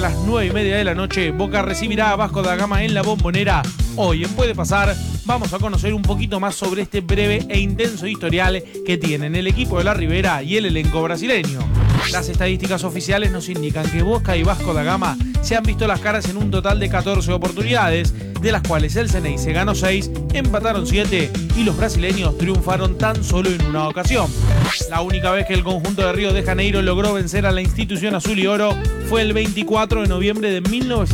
las 9:30 de la noche, Boca recibirá a Vasco da Gama en la Bombonera. Hoy en Puede Pasar vamos a conocer un poquito más sobre este breve e intenso historial que tienen el equipo de la Ribera y el elenco brasileño. Las estadísticas oficiales nos indican que Boca y Vasco da Gama se han visto las caras en un total de 14 oportunidades, de las cuales el Xeneize ganó 6, empataron 7 y los brasileños triunfaron tan solo en una ocasión. La única vez que el conjunto de Río de Janeiro logró vencer a la institución azul y oro fue el 24 de noviembre de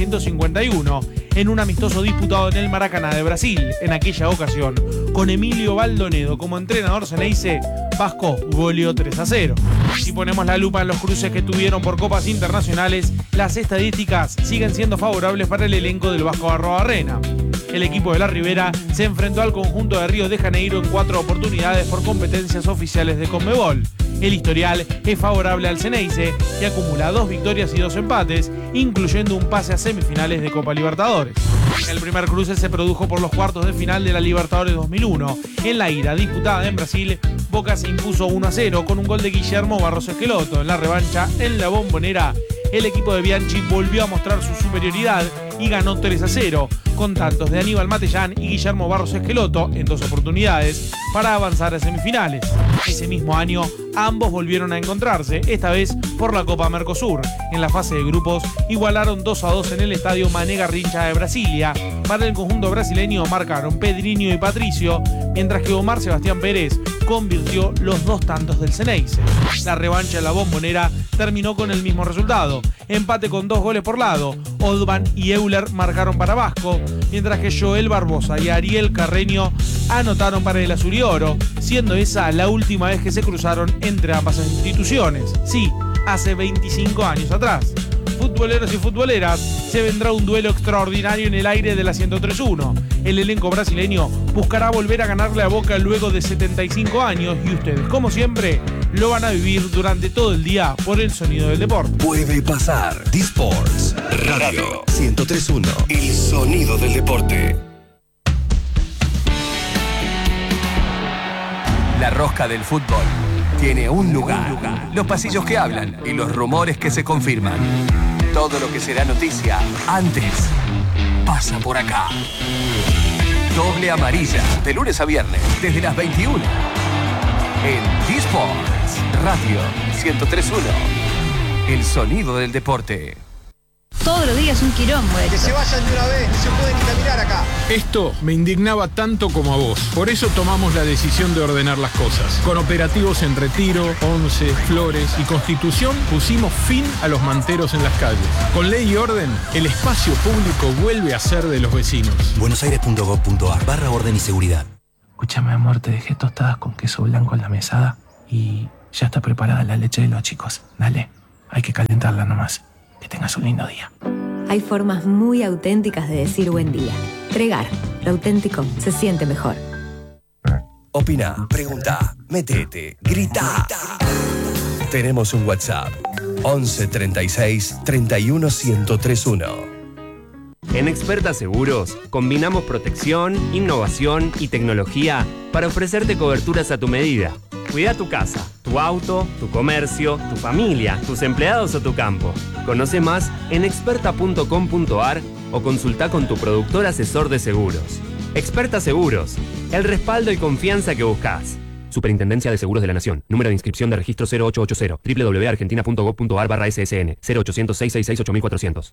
1951, en un amistoso disputado en el Maracaná de Brasil. En aquella ocasión, con Emilio Baldonedo como entrenador Xeneize, Vasco goleó 3-0. Si ponemos la lupa en los cruces que tuvieron por copas internacionales, las estadísticas siguen siendo favorables para el elenco del Vasco Arrobarrena. El equipo de la Ribera se enfrentó al conjunto de Río de Janeiro en 4 oportunidades por competencias oficiales de Conmebol. El historial es favorable al Xeneize, que acumula 2 victorias y 2 empates, incluyendo un pase a semifinales de Copa Libertadores. El primer cruce se produjo por los cuartos de final de la Libertadores 2001. En la ida disputada en Brasil, Boca se impuso 1-0 con un gol de Guillermo Barros Esqueloto. En la revancha, en la Bombonera, el equipo de Bianchi volvió a mostrar su superioridad y ganó 3-0, con tantos de Aníbal Matellán y Guillermo Barros Esqueloto en 2 oportunidades para avanzar a semifinales. Ese mismo año, ambos volvieron a encontrarse, esta vez por la Copa Mercosur. En la fase de grupos, igualaron 2-2 en el estadio Mané Garrincha de Brasilia. Para el conjunto brasileño marcaron Pedrinho y Patricio, mientras que Omar Sebastián Pérez convirtió los 2 tantos del Xeneize. La revancha en la Bombonera terminó con el mismo resultado, empate con 2 goles por lado. Odban y Euler marcaron para Vasco, mientras que Joel Barbosa y Ariel Carreño anotaron para el azul y oro, siendo esa la última vez que se cruzaron entre ambas instituciones. Sí, hace 25 años atrás. Futboleros y futboleras, se vendrá un duelo extraordinario en el aire de la 103.1. El elenco brasileño buscará volver a ganarle a Boca luego de 75 años y ustedes, como siempre, lo van a vivir durante todo el día por el sonido del deporte. Puede pasar. D-Sports Radio 103.1. El sonido del deporte. La rosca del fútbol tiene un lugar. Los pasillos que hablan y los rumores que se confirman. Todo lo que será noticia antes pasa por acá. Doble amarilla, de lunes a viernes, desde las 21. En D-Sports Radio 103.1. El sonido del deporte. Todos los días un quilombo esto. Que se vayan de una vez, no se puede ni caminar acá. Esto me indignaba tanto como a vos. Por eso tomamos la decisión de ordenar las cosas. Con operativos en Retiro, Once, Flores y Constitución pusimos fin a los manteros en las calles. Con ley y orden, el espacio público vuelve a ser de los vecinos. buenosaires.gov.ar/orden y seguridad. Escúchame, amor, te dejé tostadas con queso blanco en la mesada y ya está preparada la leche de los chicos. Dale, hay que calentarla nomás. Que tengas un lindo día. Hay formas muy auténticas de decir buen día. Tregar, lo auténtico se siente mejor. Opina, pregunta, metete, grita. Tenemos un WhatsApp: 11 36 31 1031. En Experta Seguros, combinamos protección, innovación y tecnología para ofrecerte coberturas a tu medida. Cuida tu casa, tu auto, tu comercio, tu familia, tus empleados o tu campo. Conoce más en experta.com.ar o consulta con tu productor asesor de seguros. Experta Seguros, el respaldo y confianza que buscas. Superintendencia de Seguros de la Nación. Número de inscripción de registro 0880. www.argentina.gov.ar/ssn 0800 666 8400.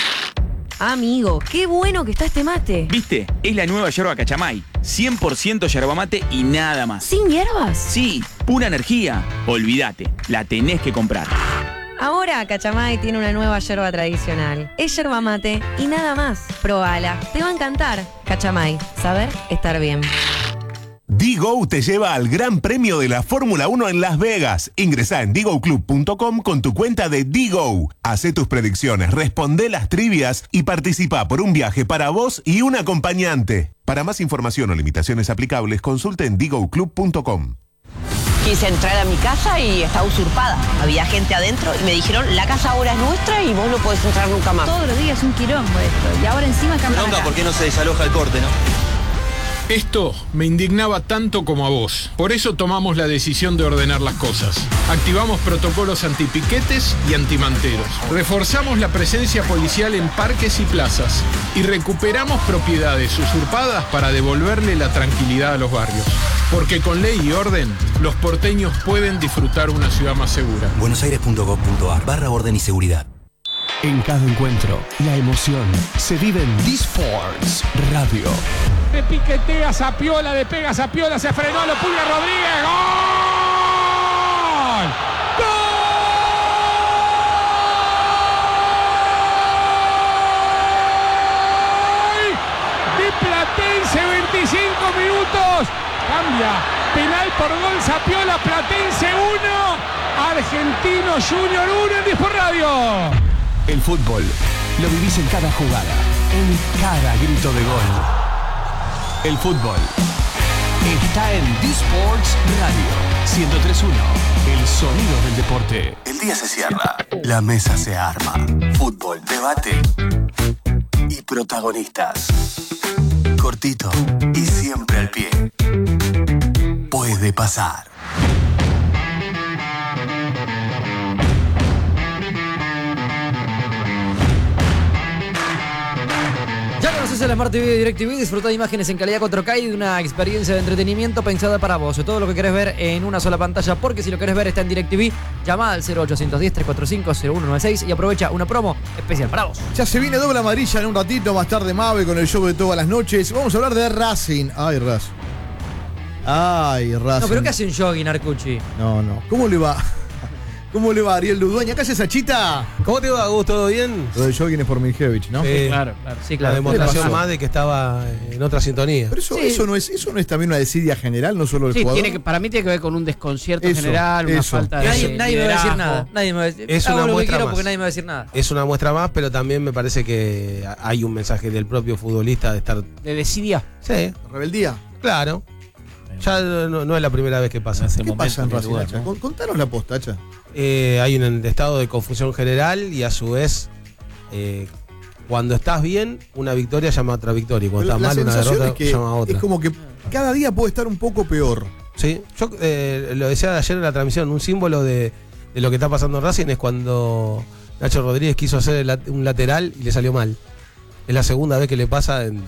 Amigo, qué bueno que está este mate. ¿Viste? Es la nueva yerba Cachamay. 100% yerba mate y nada más. ¿Sin hierbas? Sí, pura energía. Olvídate, la tenés que comprar. Ahora Cachamay tiene una nueva yerba tradicional. Es yerba mate y nada más. Probala, te va a encantar. Cachamay, saber estar bien. D-Go te lleva al Gran Premio de la Fórmula 1 en Las Vegas. Ingresá en digoclub.com con tu cuenta de D-Go. Hacé tus predicciones, responde las trivias y participa por un viaje para vos y un acompañante. Para más información o limitaciones aplicables, consulte en digoclub.com. Quise entrar a mi casa y estaba usurpada. Había gente adentro y me dijeron, la casa ahora es nuestra y vos no podés entrar nunca más. Todos los días un quilombo esto. Y ahora encima cambian. ¿Por qué no se desaloja el corte, no? Esto me indignaba tanto como a vos. Por eso tomamos la decisión de ordenar las cosas. Activamos protocolos antipiquetes y antimanteros. Reforzamos la presencia policial en parques y plazas. Y recuperamos propiedades usurpadas para devolverle la tranquilidad a los barrios. Porque con ley y orden, los porteños pueden disfrutar una ciudad más segura. buenosaires.gov.ar/orden y seguridad. En cada encuentro, la emoción se vive en D-Sports Radio. Le piquetea Zapiola, le pega Zapiola, se frenó, lo pulga Rodríguez. ¡Gol! ¡Gol! De Platense, 25 minutos. Cambia. Penal por gol, Zapiola, Platense 1, Argentino Junior 1 en D-Sport Radio. El fútbol lo vivís en cada jugada, en cada grito de gol. El fútbol está en D-Sports Radio 103.1, el sonido del deporte. El día se cierra, la mesa se arma. Fútbol, debate y protagonistas. Cortito y siempre al pie. Puede pasar. Ya conoces el Smart TV de DirecTV, disfruta de imágenes en calidad 4K y de una experiencia de entretenimiento pensada para vos. Todo lo que querés ver en una sola pantalla, porque si lo querés ver está en DirecTV. Llama al 0810-345-0196 y aprovecha una promo especial para vos. Ya se viene doble amarilla en un ratito, más tarde Mave con el show de todas las noches. Vamos a hablar de Racing. Ay, Racing. No, pero ¿qué hace un jogging, Arcucci? No. ¿Cómo le va? ¿Cómo le va, Ariel Ludueña? ¿Qué hace Sachita? ¿Cómo te va, Gus? ¿Todo bien? Lo del jogging es por Miljevic, ¿no? Sí, claro. Sí, claro. La demostración más de que estaba en otra sintonía. Pero eso no es también una desidia general, no solo del jugador. Para mí tiene que ver con un desconcierto general, una falta de nadie me va a decir nada. Nadie me va a decir. Es una muestra más. Porque nadie me va a decir nada. Es una muestra más, pero también me parece que hay un mensaje del propio futbolista de estar... ¿De desidia? Sí. ¿Rebeldía? Claro. Ya no es la primera vez que pasa. ¿Qué pasa en Racing, Hacha? Contanos la posta, Hacha. Hay un estado de confusión general y a su vez, cuando estás bien, una victoria llama a otra victoria. Y cuando estás mal, una derrota llama a otra. Es como que cada día puede estar un poco peor. Sí, yo lo decía ayer en la transmisión, un símbolo de lo que está pasando en Racing es cuando Nacho Rodríguez quiso hacer un lateral y le salió mal. Es la segunda vez que le pasa en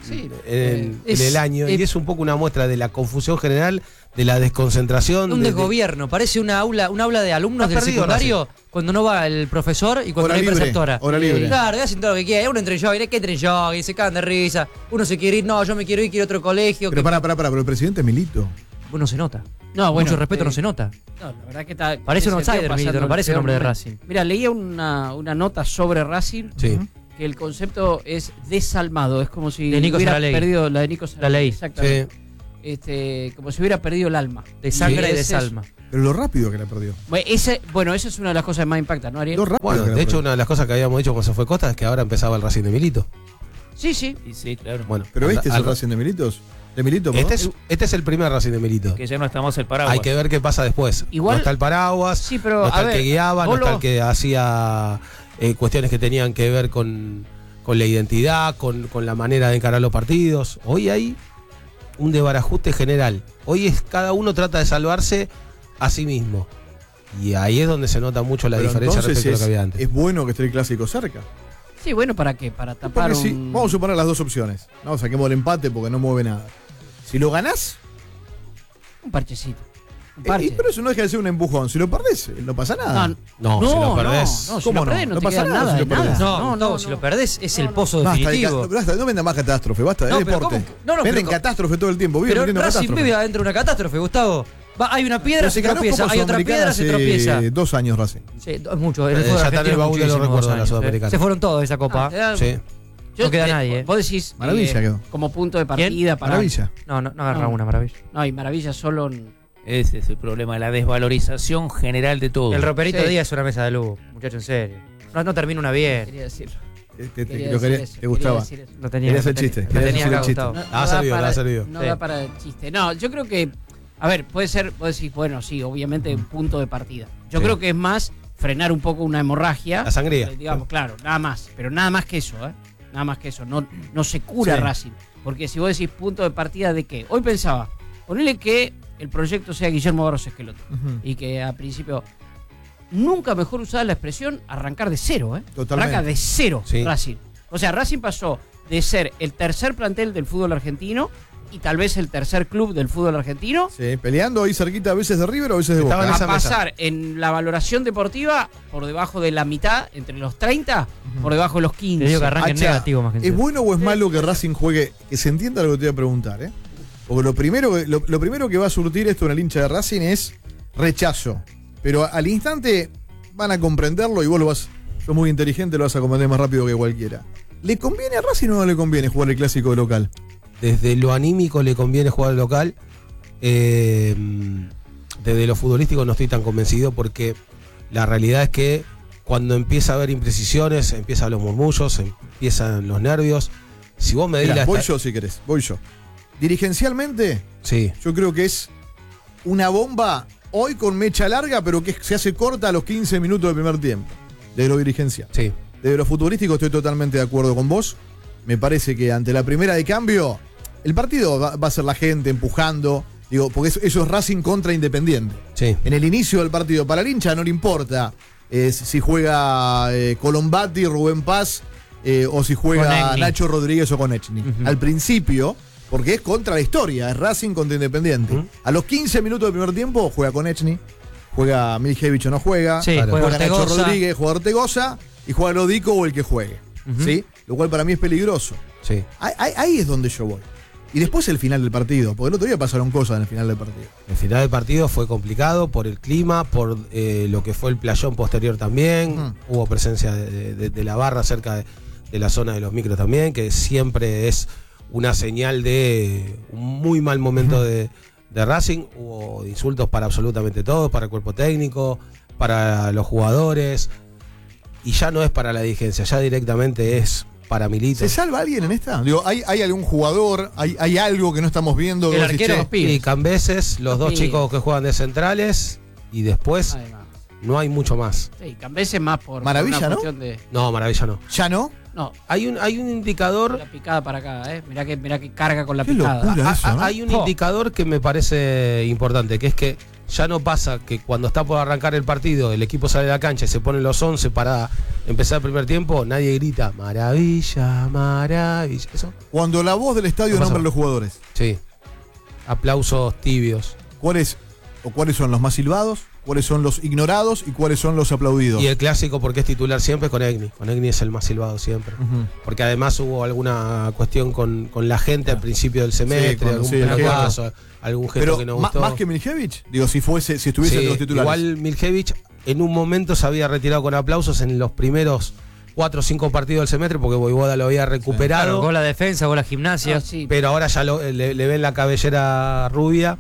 el año. Y es un poco una muestra de la confusión general, de la desconcentración. Un desgobierno. Parece una aula de alumnos del secundario cuando no va el profesor y cuando no hay preceptora. Hora libre. Claro, hacen todo lo que quiera. Uno entra en jogging, ¿qué entra en jogging? Se cagan de risa. Uno se quiere ir, no, yo me quiero ir, quiero otro colegio. Pero pero el presidente es Milito. Bueno, se nota. No, bueno, mucho respeto no se nota. No, la verdad que está. Parece un outsider, Milito, no parece un hombre de Racing. Mira, leía una nota sobre Racing. Sí. Que el concepto es desalmado, es como si de Nico hubiera Saralegui. perdido la de Nico Saralegui. La ley. Exactamente. Sí. Como si hubiera perdido el alma. De sangre y de salma. Pero lo rápido que la perdió. Esa es una de las cosas que más impactan, ¿no, Ariel? Bueno, de hecho, una de las cosas que habíamos dicho cuando se fue Costa es que ahora empezaba el Racing de Milito. Sí. Sí, claro. Bueno, pero este es el Racing de Militos. ¿De Milito? Este es el primer Racing de Milito. Que ya no estamos el paraguas. Hay que ver qué pasa después. Igual, no está el paraguas, sí, pero, no está el que guiaba, no está el que hacía cuestiones que tenían que ver con la identidad, con la manera de encarar los partidos. Hoy hay un desbarajuste general. Hoy cada uno trata de salvarse a sí mismo. Y ahí es donde se nota mucho la diferencia respecto a lo que había antes. Es bueno que esté el clásico cerca. Sí, bueno, ¿para qué? Para tapar Vamos a suponer las dos opciones. No, saquemos el empate porque no mueve nada. Si lo ganás... Un parchecito. Pero eso no deja de ser un empujón. Si lo perdés, no pasa nada. No, si lo perdés. No, si lo perdés no pasa nada. Si lo perdés es el pozo definitivo. Basta, no vendan más catástrofe, basta, es deporte. Venden catástrofe todo el tiempo. Pero Racing vive adentro de una catástrofe, Gustavo. Hay una piedra, se tropieza. Hay otra piedra, se tropieza. 2 años Racing. Sí, es mucho. Ya está en el baúl de los recuerdos de la Sudamericana. Se fueron todos de esa copa. Sí. No queda nadie. Vos decís. Maravilla quedó. Como punto de partida para. Maravilla. No agarra una Maravilla. No, y Maravilla solo. Ese es el problema, la desvalorización general de todo. El roperito Díaz es una mesa de luz, muchacho, en serio. No termina una bien. Quería decirlo. Te gustaba. No tenía. Querías el chiste. No tenía acá, Gustavo. Ha servido. No da para el chiste. No, yo creo que. A ver, puede ser. Vos decís, bueno, sí, obviamente un punto de partida. Yo creo que es más frenar un poco una hemorragia. La sangría. Digamos, claro, nada más. Pero nada más que eso, ¿eh? nada más que eso, no se cura Sí. Racing. Porque si vos decís punto de partida de qué, hoy pensaba, ponele que el proyecto sea Guillermo Barros Esqueloto y que a principio, nunca mejor usada la expresión arrancar de cero, Totalmente. arranca de cero Sí. Racing. O sea, Racing pasó de ser el tercer plantel del fútbol argentino y tal vez el tercer club del fútbol argentino, Sí, peleando ahí cerquita a veces de River o a veces de Estaban Boca. en a pasar en la valoración deportiva por debajo de la mitad, entre los 30, por debajo de los 15. Te digo que arranque en Hacha, negativo más que en ¿es cero. bueno o es malo que Racing juegue? Que se entienda lo que te voy a preguntar, ¿eh? Porque lo primero que va a surtir esto en el hincha de Racing es rechazo. Pero al instante van a comprenderlo y vos sos muy inteligente, lo vas a comprender más rápido que cualquiera. ¿Le conviene a Racing o no le conviene jugar el clásico de local? Desde lo anímico le conviene jugar al local. Desde lo futbolístico no estoy tan convencido porque la realidad es que cuando empieza a haber imprecisiones, empiezan los murmullos, empiezan los nervios. Si vos me Mirá, digas. voy yo si querés, voy yo. Dirigencialmente, Sí. yo creo que es una bomba hoy con mecha larga, pero que se hace corta a los 15 minutos del primer tiempo. De lo dirigencial. Sí. Desde lo futbolístico estoy totalmente de acuerdo con vos. Me parece que ante la primera de cambio, el partido va a ser la gente empujando. Digo, porque eso es Racing contra Independiente. Sí. En el inicio del partido, para el hincha no le importa si juega Colombati, Rubén Paz, o si juega Konechny. Nacho Rodríguez o Konechny. Al principio, porque es contra la historia, es Racing contra Independiente. A los 15 minutos del primer tiempo juega Konechny, juega Miljevich o no juega, Sí, juega Nacho Ortegoza. Rodríguez, juega Ortegoza y juega Lodico o el que juegue. ¿Sí? Lo cual para mí es peligroso. Sí. Ahí es donde yo voy. Y después el final del partido, porque el otro día pasaron cosas en el final del partido. El final del partido fue complicado por el clima, por lo que fue el playón posterior también. Hubo presencia de la barra cerca de la zona de los micros también, que siempre es una señal de un muy mal momento de Racing. Hubo insultos para absolutamente todos, para el cuerpo técnico, para los jugadores. Y ya no es para la dirigencia, ya directamente es para Milito. ¿Se salva alguien en esta? Digo, ¿hay algún jugador? ¿Hay algo que no estamos viendo? El Vos decís, arquero, che, Y Cambeses, los dos pibes. chicos que juegan de centrales, y después Además. no hay mucho más. Sí, Cambeses más por Maravilla, una ¿no? cuestión de. No, Maravilla no. ¿Ya no? No, Hay un indicador. la picada para acá, Mirá que carga con la Qué picada. locura. eso, ¿no? Hay un indicador que me parece importante, que es que ya no pasa que cuando está por arrancar el partido, el equipo sale de la cancha y se ponen los 11 para empezar el primer tiempo, nadie grita maravilla, maravilla. ¿Eso? Cuando la voz del estadio ¿Qué pasó? nombra a los jugadores, Sí. Aplausos tibios. ¿cuáles son los más silbados? ¿Cuáles son los ignorados? ¿Y cuáles son los aplaudidos? Y el clásico, porque es titular siempre, con Egni. Con Egni es el más silbado siempre. Ujú. Porque además hubo alguna cuestión con la gente al principio del semestre, algún el pelotazo, algún gesto Pero que no ma- gustó. más que Miljevich, digo, si estuviese Sí, entre los titulares. igual Miljevich en un momento se había retirado con aplausos en los primeros 4 o 5 partidos del semestre porque Voivoda lo había recuperado. Claro, gol a defensa, gol a gimnasia. Ah, sí. Pero ahora ya le ven la cabellera rubia.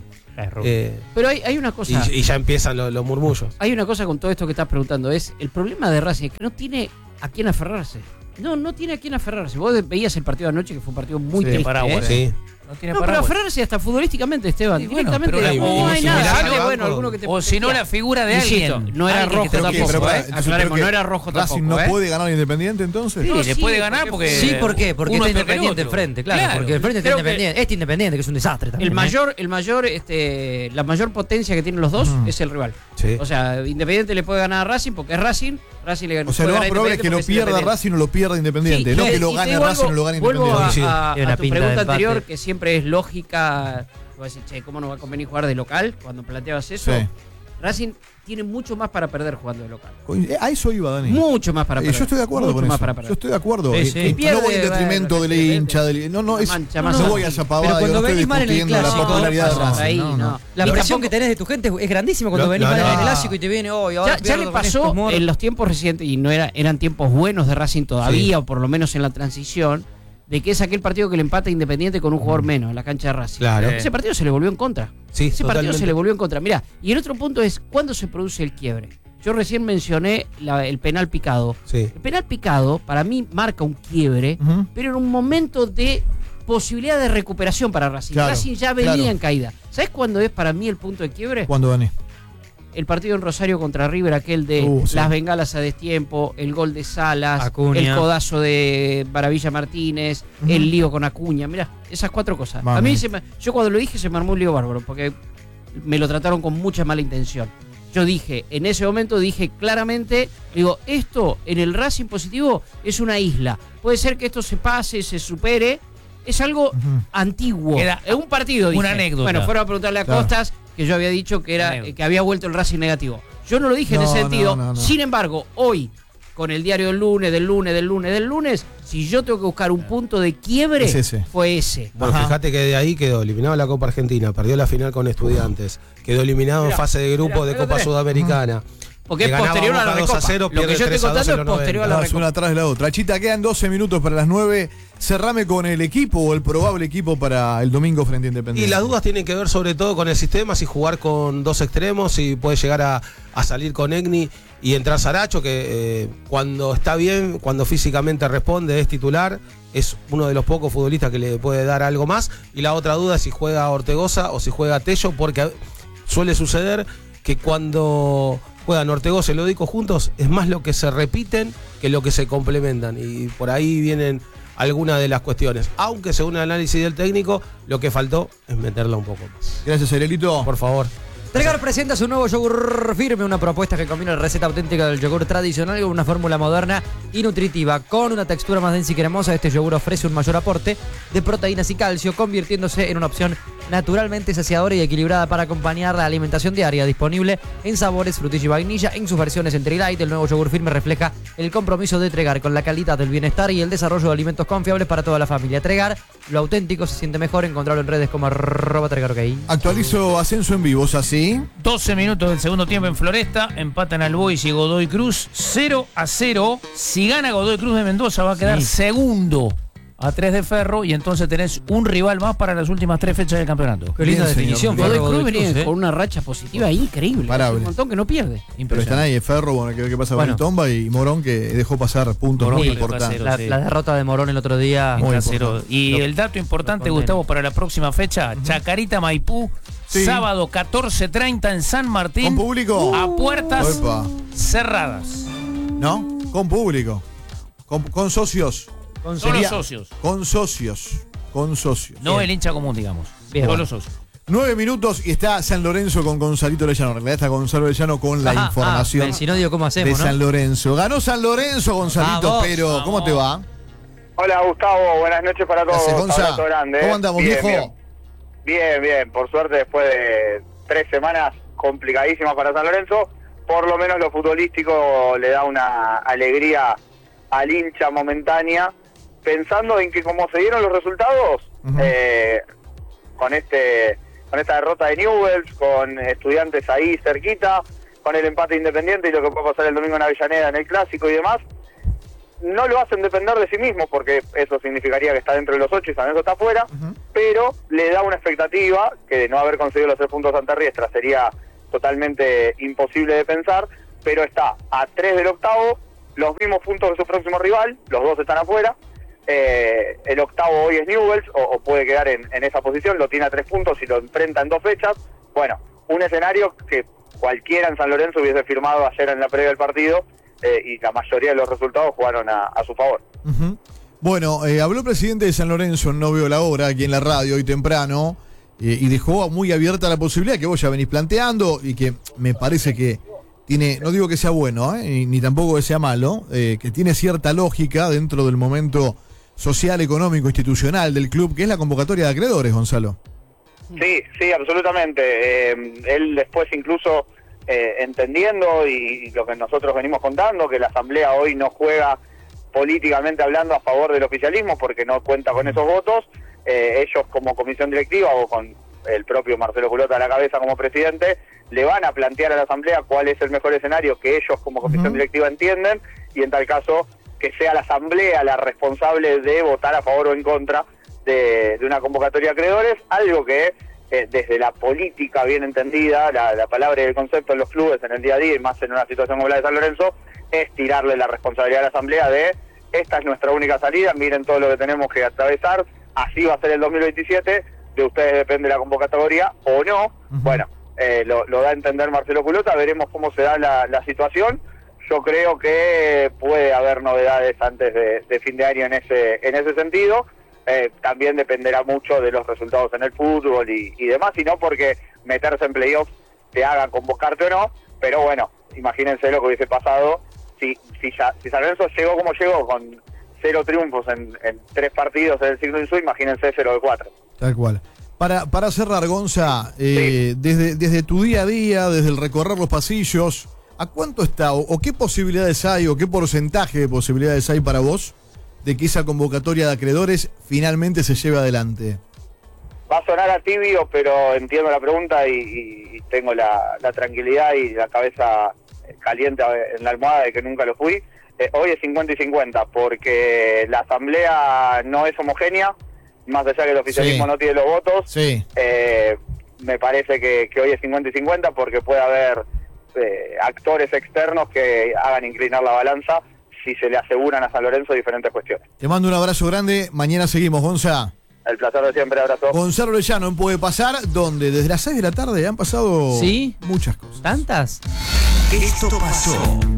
Pero hay una cosa. Y ya empiezan los murmullos. Hay una cosa con todo esto que estás preguntando. Es el problema de Racing, que no tiene a quién aferrarse. No tiene a quién aferrarse. Vos veías el partido de anoche, que fue un partido muy Sí, triste. Paraguay. Sí. No, pero aferrarse hasta futbolísticamente, Esteban. Sí, bueno, directamente pero no hay nada. similar, Sale, ¿no? bueno, alguno que te O si no, la figura de Insisto, alguien. no era Alguien rojo que te tampoco. toque. Pero, Aclaremos, creo que no era rojo Racing tampoco. no puede ganar Independiente entonces. Sí, No, le sí, puede ganar porque. Sí, ¿por qué? Porque uno está es peor que el Independiente otro. enfrente, claro. Porque el frente está creo que Independiente. Independiente, que es un desastre también. La mayor potencia que tienen los dos es el rival. Sí. O sea, Independiente le puede ganar a Racing porque es Racing. Racing le gana. O sea, lo más probable es que lo pierda Racing o lo pierda Independiente. No que lo gane Racing o lo gane Vuelvo Independiente. a Tiene una tu pinta de pregunta empate. anterior, que siempre es lógica. Voy a decir, che, ¿cómo no va a convenir jugar de local? Cuando planteabas eso. Sí. Racing tiene mucho más para perder jugando de local. A eso iba, Dani. Mucho más para perder. Yo estoy de acuerdo Mucho con más eso. para perder. Yo estoy de acuerdo. Sí, sí. Y no voy en Pierde, detrimento bueno, del hincha. No, Una es, mancha no más. voy a esa Pero pavada. cuando Yo no estoy venís mal en el discutiendo la clásico, popularidad de no, Racing. ahí, No, no. La Y presión tampoco- que tenés de tu gente es grandísima cuando venís mal en el clásico y te viene hoy. Ya le pasó en los tiempos recientes, y no eran tiempos buenos de Racing todavía, o por lo menos en la transición, de que es aquel partido que le empata Independiente con un jugador menos en la cancha de Racing. Claro. Ese partido se le volvió en contra. Sí, Ese partido totalmente. se le volvió en contra. Mirá, y el otro punto es, ¿cuándo se produce el quiebre? Yo recién mencioné el penal picado. Sí. El penal picado, para mí, marca un quiebre, Ujú. pero en un momento de posibilidad de recuperación para Racing. Claro, Racing ya venía claro. en caída. ¿Sabes cuándo es para mí el punto de quiebre? ¿Cuándo, Dani? el partido en Rosario contra River, aquel de Sí. las bengalas a destiempo, el gol de Salas, Acuña. el codazo de Maravilla Martínez, el lío con Acuña. Mirá, esas 4 cosas. Mami. A mí, yo cuando lo dije se me armó un lío bárbaro, porque me lo trataron con mucha mala intención. Yo dije, en ese momento dije claramente, digo, esto en el Racing positivo es una isla. Puede ser que esto se pase, se supere. Es algo antiguo. Era Es un partido, dije. una anécdota. Bueno, fueron a preguntarle a Claro. Costas, que yo había dicho que era que había vuelto el Racing negativo. Yo no lo dije en ese sentido. No. Sin embargo, hoy, con el diario del lunes, si yo tengo que buscar un punto de quiebre, Es ese. fue ese. Bueno, fíjate que de ahí quedó eliminado en la Copa Argentina, perdió la final con Estudiantes, quedó eliminado en fase de grupo de Copa Sudamericana. Porque Le es ganaba posterior a la Boca 2 a Recopa. 0, Lo que pierde yo estoy 3 a 2 contando en es los posterior a 90. la Es una Recopa. atrás de la otra. Chita, quedan 12 minutos para las 9. Cerrame con el equipo o el probable equipo para el domingo frente a Independiente. Y las dudas tienen que ver sobre todo con el sistema, si jugar con 2 extremos, si puede llegar a salir con Egni y entrar Saracho, que cuando está bien, cuando físicamente responde, es titular, es uno de los pocos futbolistas que le puede dar algo más. Y la otra duda es si juega Ortegoza o si juega Tello, porque suele suceder que cuando juegan Ortegoza y Lodico juntos, es más lo que se repiten que lo que se complementan. Y por ahí vienen algunas de las cuestiones. Aunque según el análisis del técnico, lo que faltó es meterla un poco más. Gracias, Arielito. Por favor. Tregar presenta su nuevo yogur firme, una propuesta que combina la receta auténtica del yogur tradicional con una fórmula moderna y nutritiva. Con una textura más densa y cremosa, este yogur ofrece un mayor aporte de proteínas y calcio, convirtiéndose en una opción naturalmente saciadora y equilibrada para acompañar la alimentación diaria. Disponible en sabores frutilla y vainilla en sus versiones entre y light. El nuevo yogur firme refleja el compromiso de Tregar con la calidad del bienestar y el desarrollo de alimentos confiables para toda la familia. Tregar, lo auténtico se siente mejor. Encontrarlo en redes como @TregarOK. Actualizo Ascenso en vivo, ¿es así? 12 minutos del segundo tiempo en Floresta, empatan al Boys y Godoy Cruz 0-0. Si gana Godoy Cruz de Mendoza va a quedar segundo a 3 de Ferro y entonces tenés un rival más para las últimas 3 fechas del campeonato. Qué linda definición. Godoy Ferro, Cruz venía ¿eh? con una racha positiva increíble. Imparable. Hace un montón que no pierde. Pero están ahí Ferro, bueno, hay que ver qué pasa con Bueno. el Tomba y Morón, que dejó pasar puntos Morón muy que dejó importantes. hacer. La derrota de Morón el otro día. Muy 0. importante. Y el dato importante, condena. Gustavo, para la próxima fecha, Chacarita Maipú, Sí. sábado 14:30 en San Martín. ¿Con público? A puertas Opa. cerradas. ¿No? Con público. Con socios. Con Solo Sería- socios. Con socios. Con socios. No el hincha común, digamos. Bien. Solo socios. 9 minutos y está San Lorenzo con Gonzalito Lellano. En realidad está Gonzalo Lellano con la información Si no digo cómo de hacemos, ¿no? San Lorenzo. Ganó San Lorenzo, Gonzalito, Vamos, pero ¿cómo te va? Hola Gustavo, buenas noches para todos. Gracias, Gonza. Abrazo grande. ¿Cómo andamos, Bien, viejo? Bien. Por suerte, después de 3 semanas complicadísimas para San Lorenzo, por lo menos lo futbolístico le da una alegría al hincha momentánea, pensando en que como se dieron los resultados, con esta derrota de Newell's, con Estudiantes ahí cerquita, con el empate Independiente y lo que puede pasar el domingo en Avellaneda en el Clásico y demás, no lo hacen depender de sí mismo, porque eso significaría que está dentro de los 8 y San Lorenzo está afuera, pero le da una expectativa que de no haber conseguido los 3 puntos ante Riestra sería totalmente imposible de pensar, pero está a 3 del octavo, los mismos puntos que su próximo rival, los 2 están afuera, el octavo hoy es Newell's, o puede quedar en esa posición, lo tiene a 3 puntos y lo enfrenta en 2 fechas. Bueno, un escenario que cualquiera en San Lorenzo hubiese firmado ayer en la previa del partido, y la mayoría de los resultados jugaron a su favor. Bueno, habló el presidente de San Lorenzo en No Veo la Hora, aquí en la radio, hoy temprano, y dejó muy abierta la posibilidad que vos ya venís planteando y que me parece que tiene, no digo que sea bueno, ni tampoco que sea malo, que tiene cierta lógica dentro del momento social, económico, institucional del club, que es la convocatoria de acreedores, Gonzalo. Sí, absolutamente. Él después incluso entendiendo y lo que nosotros venimos contando, que la Asamblea hoy no juega políticamente hablando a favor del oficialismo porque no cuenta con esos votos, ellos como comisión directiva o con el propio Marcelo Culota a la cabeza como presidente, le van a plantear a la Asamblea cuál es el mejor escenario que ellos como comisión directiva entienden, y en tal caso que sea la Asamblea la responsable de votar a favor o en contra de una convocatoria de acreedores, algo que desde la política bien entendida, la palabra y el concepto en los clubes en el día a día, y más en una situación como la de San Lorenzo, es tirarle la responsabilidad a la Asamblea de esta es nuestra única salida, miren todo lo que tenemos que atravesar, así va a ser el 2027, de ustedes depende la convocatoria o no. Bueno, lo da a entender Marcelo Culota. Veremos cómo se da la situación. Yo creo que puede haber novedades antes de fin de año en ese sentido. También dependerá mucho de los resultados en el fútbol y demás, y no porque meterse en playoffs te hagan convocarte o no, pero bueno, imagínense lo que hubiese pasado si San Lorenzo llegó como llegó, con 0 triunfos en 3 partidos en el ciclo Insúa, imagínense 0 de 4. Tal cual. Para cerrar, Gonza, desde tu día a día, desde el recorrer los pasillos, ¿a cuánto está o qué posibilidades hay o qué porcentaje de posibilidades hay para vos de que esa convocatoria de acreedores finalmente se lleve adelante? Va a sonar a tibio, pero entiendo la pregunta y tengo la tranquilidad y la cabeza caliente en la almohada de que nunca lo fui. Hoy es 50 y 50, porque la asamblea no es homogénea, más allá que el oficialismo no tiene los votos. Me parece que hoy es 50 y 50 porque puede haber actores externos que hagan inclinar la balanza si se le aseguran a San Lorenzo diferentes cuestiones. Te mando un abrazo grande, mañana seguimos, Gonza. El placer de siempre, abrazo. Gonzalo Orellano en Puede Pasar, donde desde las 6 de la tarde han pasado muchas cosas. ¿Tantas? Esto pasó.